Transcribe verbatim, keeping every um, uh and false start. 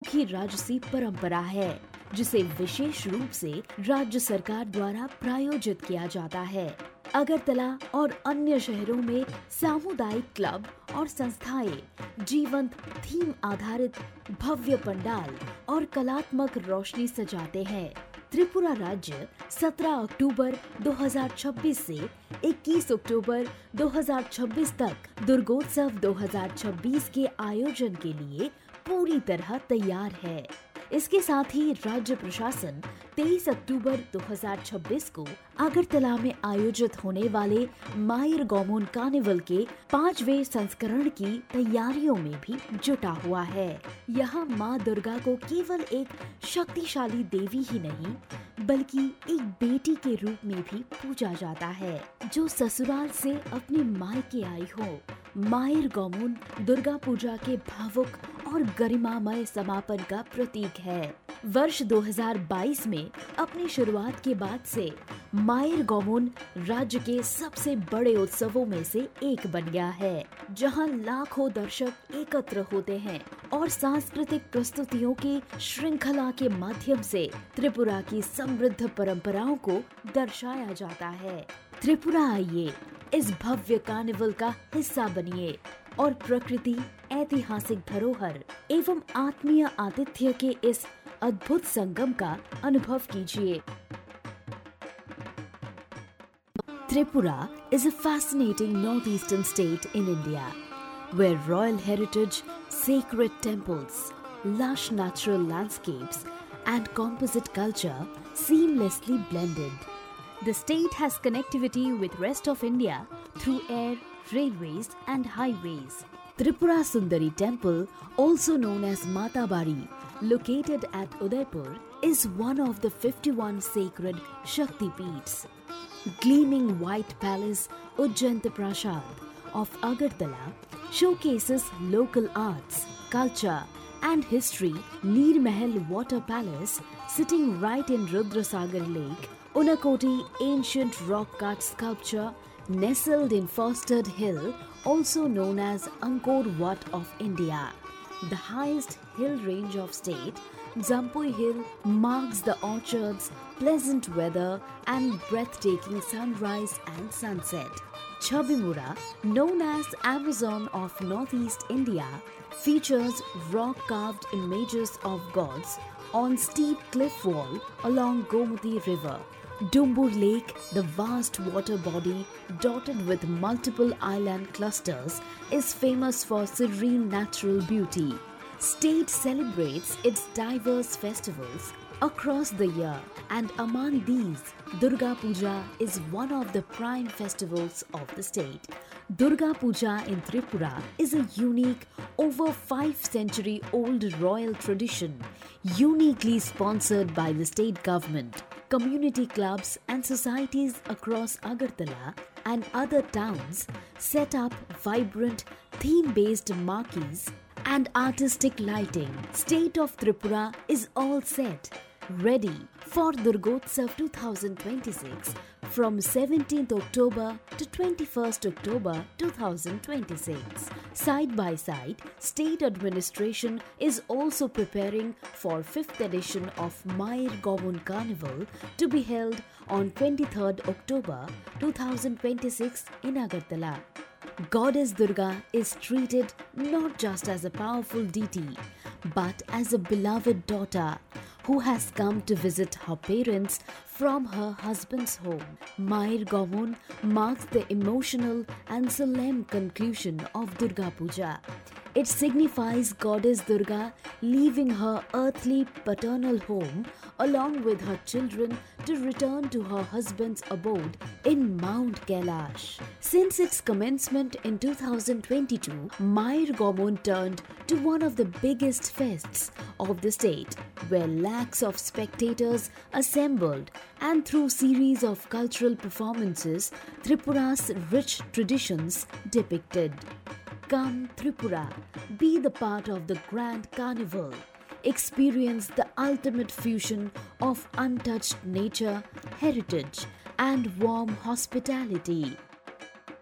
अनोखी राजसी परंपरा है जिसे विशेष रूप से राज्य सरकार द्वारा प्रायोजित किया जाता है। अगरतला और अन्य शहरों में सामुदायिक क्लब और संस्थाएं जीवंत थीम आधारित भव्य पंडाल और कलात्मक रोशनी सजाते हैं। त्रिपुरा राज्य सत्रह अक्टूबर दो हज़ार छब्बीस से इक्कीस अक्टूबर दो हज़ार छब्बीस तक दुर्गोत्सव दो हज़ार छब्बीस के आयोजन के लिए पूरी तरह तैयार है। इसके साथ ही राज्य प्रशासन तेईस अक्टूबर दो हज़ार छब्बीस को अगरतला में आयोजित होने वाले मायर गौमुन कार्निवल के पांचवें संस्करण की तैयारियों में भी जुटा हुआ है। यहाँ माँ दुर्गा को केवल एक शक्तिशाली देवी ही नहीं बल्कि एक बेटी के रूप में भी पूजा जाता है जो ससुराल से अपने मायके आई हो। मायर गौमुन दुर्गा पूजा के भावुक और गरिमामय समापन का प्रतीक है। वर्ष दो हज़ार बाईस में अपनी शुरुआत के बाद से मायर गौमुन राज्य के सबसे बड़े उत्सवों में से एक बन गया है, जहां लाखों दर्शक एकत्र होते हैं और सांस्कृतिक प्रस्तुतियों की श्रृंखला के माध्यम से त्रिपुरा की समृद्ध परंपराओं को दर्शाया जाता है। त्रिपुरा आइए, इस भव्य कार्निवल का हिस्सा बनिए और प्रकृति, ऐतिहासिक धरोहर एवं आत्मीय आतिथ्य के इस अद्भुत संगम का अनुभव कीजिए। Tripura is a fascinating northeastern state in India, where royal heritage, sacred temples, lush natural landscapes, and composite culture seamlessly blended. The state has connectivity with rest of India through air, railways, and highways. Tripura Sundari Temple, also known as Mata Bari, located at Udaipur, is one of the fifty-one sacred Shakti Peeths. Gleaming white palace Ujjanta Prasad of Agartala showcases local arts, culture and history. Neer Mahal Water Palace, sitting right in Rudrasagar Lake, Unakoti ancient rock cut sculpture nestled in Fostered Hill, also known as Angkor Wat of India, the highest hill range of state. Zampui Hill marks the orchards, pleasant weather and breathtaking sunrise and sunset. Chabimura, known as Amazon of Northeast India, features rock-carved images of gods on steep cliff wall along Gomati River. Dumbur Lake, the vast water body dotted with multiple island clusters, is famous for serene natural beauty. State celebrates its diverse festivals across the year, and among these, Durga Puja is one of the prime festivals of the state. Durga Puja in Tripura is a unique, over five century old royal tradition, uniquely sponsored by the state government. Community clubs and societies across Agartala and other towns set up vibrant theme-based marquees and artistic lighting. State of Tripura is all set, ready for Durgotsav twenty twenty-six from seventeenth October to twenty-first October twenty twenty-six. Side by side, state administration is also preparing for fifth edition of Mayer Gaumun Carnival to be held on twenty-third October twenty twenty-six in Agartala. Goddess Durga is treated not just as a powerful deity, but as a beloved daughter who has come to visit her parents from her husband's home. Mayer Gaumun marks the emotional and solemn conclusion of Durga Puja. It signifies Goddess Durga leaving her earthly paternal home along with her children to return to her husband's abode in Mount Kailash. Since its commencement in two thousand twenty-two, Mayer Gaumun turned to one of the biggest fests of the state, where lakhs of spectators assembled, and through series of cultural performances, Tripura's rich traditions depicted. Come Tripura, be the part of the grand carnival. Experience the ultimate fusion of untouched nature, heritage, and warm hospitality.